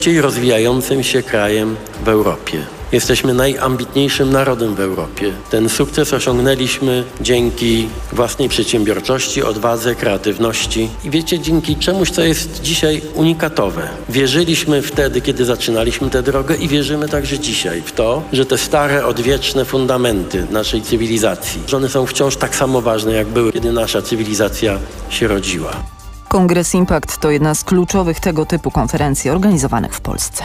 rozwijającym się krajem w Europie. Jesteśmy najambitniejszym narodem w Europie. Ten sukces osiągnęliśmy dzięki własnej przedsiębiorczości, odwadze, kreatywności i wiecie, dzięki czemuś, co jest dzisiaj unikatowe. Wierzyliśmy wtedy, kiedy zaczynaliśmy tę drogę i wierzymy także dzisiaj w to, że te stare, odwieczne fundamenty naszej cywilizacji, że one są wciąż tak samo ważne, jak były, kiedy nasza cywilizacja się rodziła. Kongres Impact to jedna z kluczowych tego typu konferencji organizowanych w Polsce.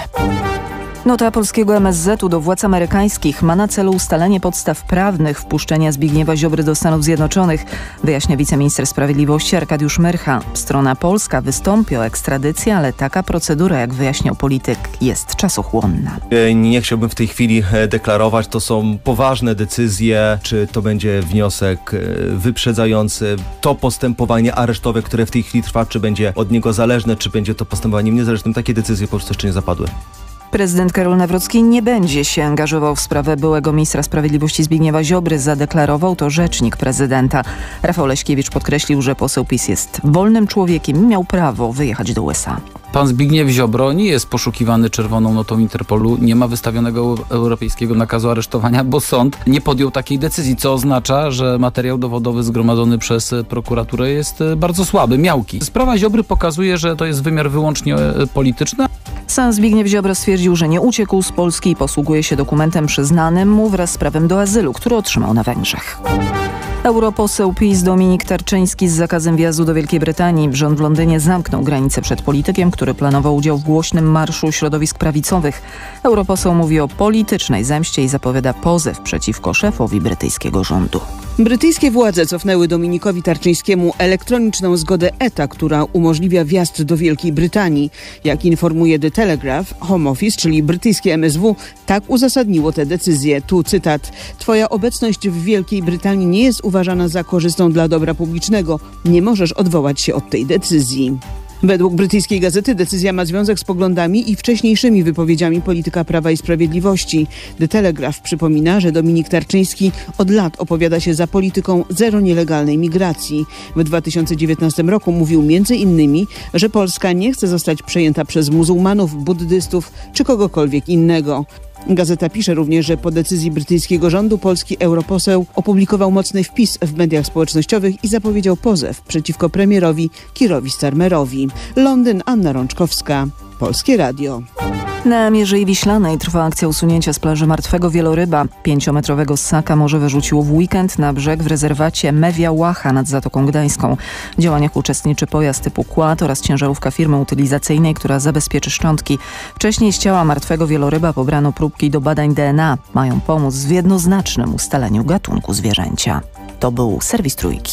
Nota polskiego MSZ-u do władz amerykańskich ma na celu ustalenie podstaw prawnych wpuszczenia Zbigniewa Ziobry do Stanów Zjednoczonych, wyjaśnia wiceminister sprawiedliwości Arkadiusz Myrcha. Strona polska wystąpi o ekstradycję, ale taka procedura, jak wyjaśniał polityk, jest czasochłonna. Nie chciałbym w tej chwili deklarować, to są poważne decyzje, czy to będzie wniosek wyprzedzający. To postępowanie aresztowe, które w tej chwili trwa, czy będzie od niego zależne, czy będzie to postępowaniem niezależnym. Takie decyzje po prostu jeszcze nie zapadły. Prezydent Karol Nawrocki nie będzie się angażował w sprawę byłego ministra sprawiedliwości Zbigniewa Ziobry, zadeklarował to rzecznik prezydenta. Rafał Leśkiewicz podkreślił, że poseł PiS jest wolnym człowiekiem i miał prawo wyjechać do USA. Pan Zbigniew Ziobro nie jest poszukiwany czerwoną notą Interpolu, nie ma wystawionego europejskiego nakazu aresztowania, bo sąd nie podjął takiej decyzji, co oznacza, że materiał dowodowy zgromadzony przez prokuraturę jest bardzo słaby, miałki. Sprawa Ziobry pokazuje, że to jest wymiar wyłącznie polityczny. Sam Zbigniew Ziobro stwierdził, że nie uciekł z Polski i posługuje się dokumentem przyznanym mu wraz z prawem do azylu, który otrzymał na Węgrzech. Europoseł PiS Dominik Tarczyński z zakazem wjazdu do Wielkiej Brytanii. Rząd w Londynie zamknął granicę przed politykiem, który planował udział w głośnym marszu środowisk prawicowych. Europoseł mówi o politycznej zemście i zapowiada pozew przeciwko szefowi brytyjskiego rządu. Brytyjskie władze cofnęły Dominikowi Tarczyńskiemu elektroniczną zgodę ETA, która umożliwia wjazd do Wielkiej Brytanii. Jak informuje The Telegraph, Home Office, czyli brytyjskie MSW, tak uzasadniło tę decyzję. Tu cytat: Twoja obecność w Wielkiej Brytanii nie jest uważana za korzystną dla dobra publicznego. Nie możesz odwołać się od tej decyzji. Według brytyjskiej gazety decyzja ma związek z poglądami i wcześniejszymi wypowiedziami polityka Prawa i Sprawiedliwości. The Telegraph przypomina, że Dominik Tarczyński od lat opowiada się za polityką zero nielegalnej migracji. W 2019 roku mówił m.in., że Polska nie chce zostać przejęta przez muzułmanów, buddystów czy kogokolwiek innego. Gazeta pisze również, że po decyzji brytyjskiego rządu polski europoseł opublikował mocny wpis w mediach społecznościowych i zapowiedział pozew przeciwko premierowi Keerowi Starmerowi. Londyn, Anna Rączkowska, Polskie Radio. Na Mierzei Wiślanej trwa akcja usunięcia z plaży martwego wieloryba. 5-metrowego ssaka morze wyrzuciło w weekend na brzeg w rezerwacie Mewia Łacha nad Zatoką Gdańską. W działaniach uczestniczy pojazd typu Kład oraz ciężarówka firmy utylizacyjnej, która zabezpieczy szczątki. Wcześniej z ciała martwego wieloryba pobrano próbki do badań DNA. Mają pomóc w jednoznacznym ustaleniu gatunku zwierzęcia. To był serwis Trójki.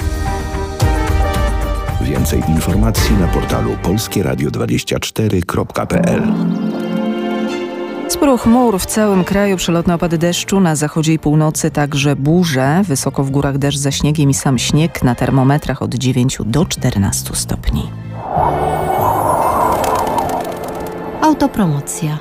Więcej informacji na portalu polskieradio24.pl. Sporo chmur w całym kraju, przelotne opady deszczu, na zachodzie i północy także burze. Wysoko w górach deszcz ze śniegiem i sam śnieg, na termometrach od 9 do 14 stopni. Autopromocja.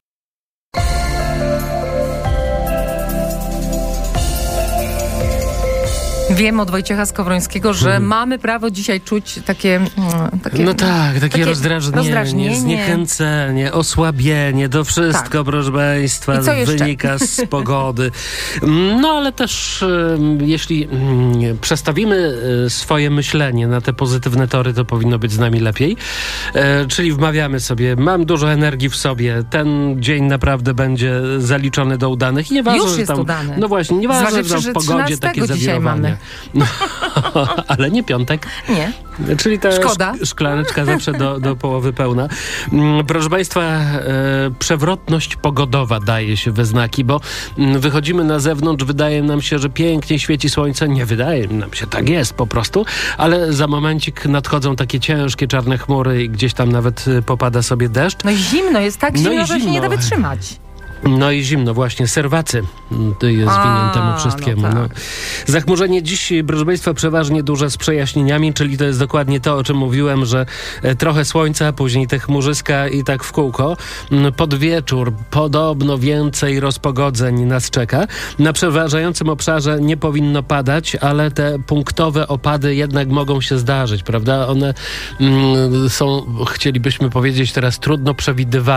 Wiem od Wojciecha Skowrońskiego, że mamy prawo dzisiaj czuć takie no tak, takie rozdrażnienie, zniechęcenie, osłabienie, to wszystko, proszę państwa, wynika z pogody. No ale też jeśli przestawimy swoje myślenie na te pozytywne tory, to powinno być z nami lepiej. Czyli wmawiamy sobie, mam dużo energii w sobie, ten dzień naprawdę będzie zaliczony do udanych. I nieważne, już że jest tam, udany. No właśnie, nieważne, że w pogodzie takie zawirowania. No, ale nie piątek. Nie. Czyli ta Szkoda. Szklaneczka zawsze do połowy pełna. Proszę państwa, przewrotność pogodowa daje się we znaki, bo wychodzimy na zewnątrz, wydaje nam się, że pięknie świeci słońce. Nie wydaje nam się, tak jest po prostu, ale za momencik nadchodzą takie ciężkie czarne chmury i gdzieś tam nawet popada sobie deszcz. No i zimno, jest tak zimno, że się nie da wytrzymać. No i zimno właśnie, serwacy jest winien temu wszystkiemu. No tak. No. Zachmurzenie dziś, proszę Państwa, przeważnie duże z przejaśnieniami, czyli to jest dokładnie to, o czym mówiłem, że trochę słońca, później te chmurzyska i tak w kółko. Pod wieczór podobno więcej rozpogodzeń nas czeka. Na przeważającym obszarze nie powinno padać, ale te punktowe opady jednak mogą się zdarzyć, prawda? One są, chcielibyśmy powiedzieć teraz, trudno przewidywalne.